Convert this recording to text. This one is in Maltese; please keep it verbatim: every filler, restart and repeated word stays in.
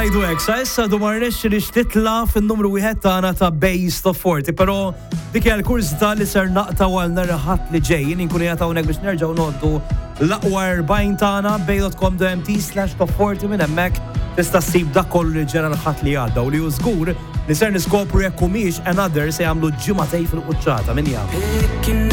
ngħidu hekk, sa issa dwar nixtieq titla' fin-numru wieħed tagħna ta' Base Top forty, però dik hija l-kursità li ser naqtaw għal nhar ħadd li ġejjin inkunu qed hawnhekk biex nerġgħu noddu l-aqwa erbgħin tagħna bej dot com dot m t slash top forty minn hemmhekk tista' ssib dak kollu li ġara l-ħadd li għadda u li hu żgur li ser niskopru jekk humiex another se jagħmlu ġimagħtejn fil-quċċata min jaf.